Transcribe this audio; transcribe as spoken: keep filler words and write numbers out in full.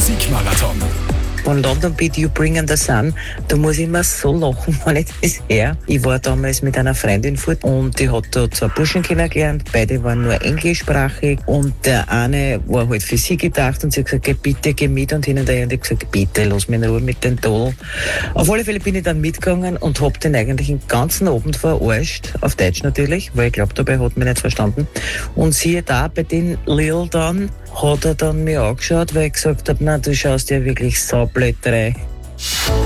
Musikmarathon. Von London Beat, You Bring in the Sun, da muss ich immer so lachen, wenn ich das höre. Ich war damals mit einer Freundin fort und die hat da zwei Burschen kennengelernt, beide waren nur englischsprachig und der eine war halt für sie gedacht und sie hat gesagt, geh bitte, geh mit und hin und her und ich habe gesagt, bitte, lass mich in Ruhe mit den Todel. Auf alle Fälle bin ich dann mitgegangen und hab den eigentlich den ganzen Abend verarscht, auf Deutsch natürlich, weil ich glaube, dabei hat mich nicht verstanden. Und siehe da, bei den Lil dann, hat er dann mir angeschaut, weil ich gesagt habe, na, du schaust ja wirklich saublöd rein.